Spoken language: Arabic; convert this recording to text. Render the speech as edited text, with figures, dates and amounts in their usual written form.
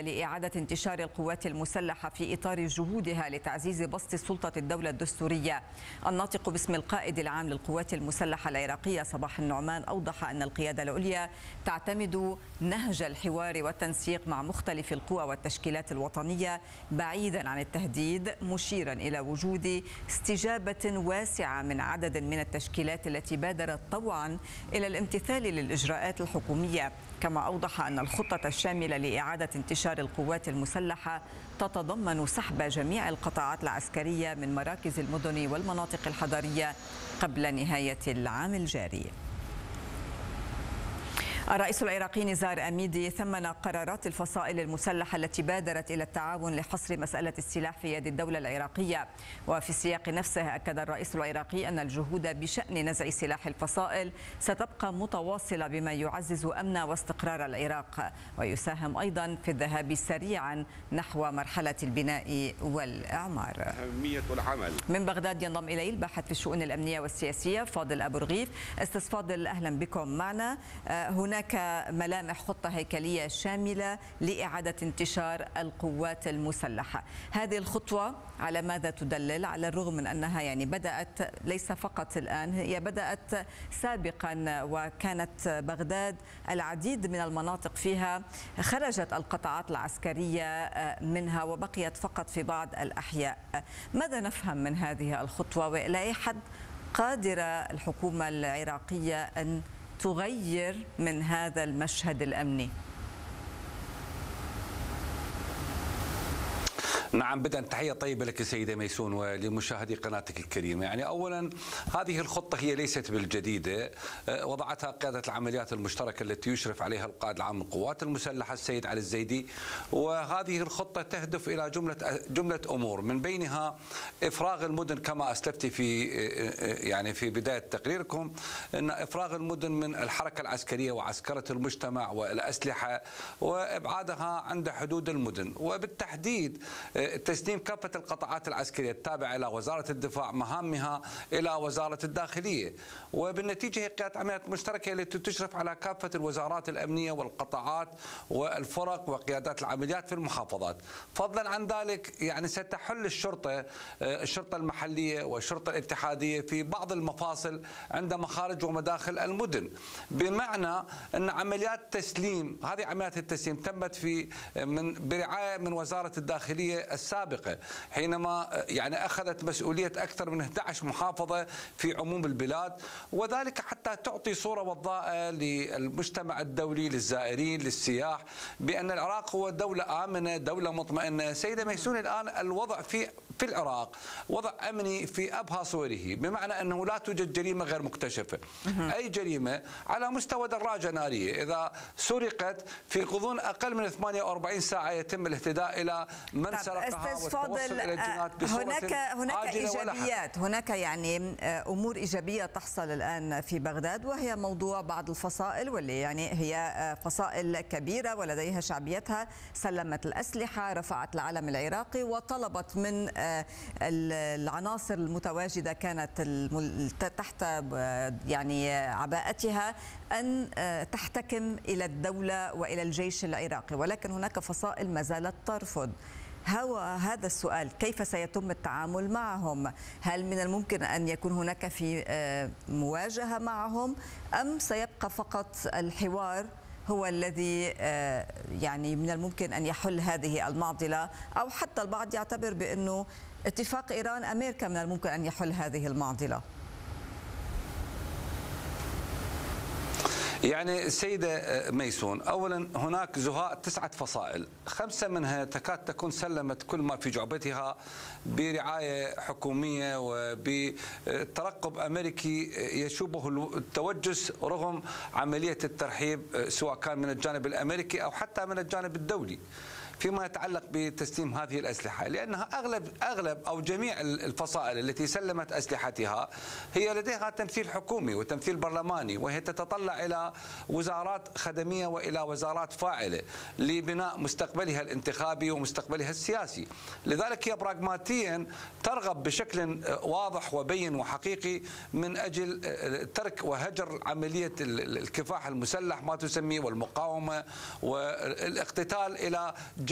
لإعادة انتشار القوات المسلحة في إطار جهودها لتعزيز بسط سلطة الدولة الدستورية. الناطق باسم القائد العام للقوات المسلحة العراقية صباح النعمان أوضح أن القيادة العليا تعتمد نهج الحوار والتنسيق مع مختلف القوى والتشكيلات الوطنية بعيدا عن التهديد، مشيرا إلى وجود استجابة واسعة من عدد من التشكيلات التي بادرت طوعا إلى الامتثال للإجراءات الحكومية. كما أوضح أن الخطة الشاملة لإعادة انتشار القوات المسلحة تتضمن سحب جميع القطاعات العسكرية من مراكز المدن والمناطق الحضرية قبل نهاية العام الجاري. الرئيس العراقي نزار أميدي ثمن قرارات الفصائل المسلحة التي بادرت إلى التعاون لحصر مسألة السلاح في يد الدولة العراقية. وفي السياق نفسه أكد الرئيس العراقي أن الجهود بشأن نزع سلاح الفصائل ستبقى متواصلة بما يعزز أمن واستقرار العراق ويساهم أيضا في الذهاب سريعا نحو مرحلة البناء والإعمار. أهمية العمل. من بغداد ينضم إلي الباحث في الشؤون الأمنية والسياسية فاضل أبو رغيف. أستاذ فاضل، أهلا بكم معنا. هناك ملامح خطة هيكلية شاملة لإعادة انتشار القوات المسلحة. هذه الخطوة على ماذا تدلل، على الرغم من أنها بدأت ليس فقط الآن، هي بدأت سابقا، وكانت بغداد العديد من المناطق فيها خرجت القطاعات العسكرية منها وبقيت فقط في بعض الأحياء. ماذا نفهم من هذه الخطوة، وإلى أي حد قادرة الحكومة العراقية أن تغير من هذا المشهد الأمني؟ نعم، بدءا تحية طيبة لك سيدة ميسون ولمشاهدي قناتك الكريمة. أولا هذه الخطة هي ليست بالجديدة، وضعتها قيادة العمليات المشتركة التي يشرف عليها القائد العام للقوات المسلحة السيد علي الزيدي. وهذه الخطة تهدف إلى جملة أمور، من بينها إفراغ المدن كما أسلفت في بداية تقريركم، أن إفراغ المدن من الحركة العسكرية وعسكرة المجتمع والأسلحة وإبعادها عند حدود المدن، وبالتحديد تسليم كافة القطاعات العسكرية التابعة إلى وزارة الدفاع مهامها إلى وزارة الداخلية. وبالنتيجة هي قيادة عمليات مشتركة التي تشرف على كافة الوزارات الأمنية والقطاعات والفرق وقيادات العمليات في المحافظات. فضلا عن ذلك ستحل الشرطة المحلية والشرطة الاتحادية في بعض المفاصل عند مخارج ومداخل المدن، بمعنى أن عمليات التسليم، هذه عمليات التسليم تمت برعاية من وزارة الداخلية السابقة، حينما أخذت مسؤولية أكثر من 11 محافظة في عموم البلاد، وذلك حتى تعطي صورة وضاءة للمجتمع الدولي، للزائرين، للسياح، بأن العراق هو دولة آمنة، دولة مطمئنة. سيدة ميسون، الآن الوضع في العراق وضع أمني في أبهى صوره، بمعنى أنه لا توجد جريمة غير مكتشفة. أي جريمة على مستوى دراجة نارية إذا سرقت في غضون أقل من 48 ساعة يتم الاهتداء إلى من سرقها والتوصل إلى الجنات بصورة إيجابيات. هناك أمور إيجابية تحصل الآن في بغداد، وهي موضوع بعض الفصائل، واللي هي فصائل كبيرة ولديها شعبيتها، سلمت الأسلحة، رفعت العلم العراقي، وطلبت من العناصر المتواجدة كانت تحت عباءتها أن تحتكم إلى الدولة وإلى الجيش العراقي. ولكن هناك فصائل ما زالت ترفض. هذا السؤال، كيف سيتم التعامل معهم؟ هل من الممكن أن يكون هناك في مواجهة معهم، أم سيبقى فقط الحوار هو الذي من الممكن أن يحل هذه المعضلة؟ أو حتى البعض يعتبر بأنه اتفاق إيران أمريكا من الممكن أن يحل هذه المعضلة. السيدة ميسون، أولا هناك زهاء 9 فصائل، 5 منها تكاد تكون سلمت كل ما في جعبتها برعاية حكومية وبترقب أمريكي يشوبه التوجس رغم عملية الترحيب، سواء كان من الجانب الأمريكي أو حتى من الجانب الدولي فيما يتعلق بتسليم هذه الأسلحة، لأنها أغلب أو جميع الفصائل التي سلمت أسلحتها هي لديها تمثيل حكومي وتمثيل برلماني، وهي تتطلع إلى وزارات خدمية وإلى وزارات فاعلة لبناء مستقبلها الانتخابي ومستقبلها السياسي. لذلك هي براغماتيا ترغب بشكل واضح وبين وحقيقي من أجل ترك وهجر عملية الكفاح المسلح ما تسميه والمقاومة والاقتتال إلى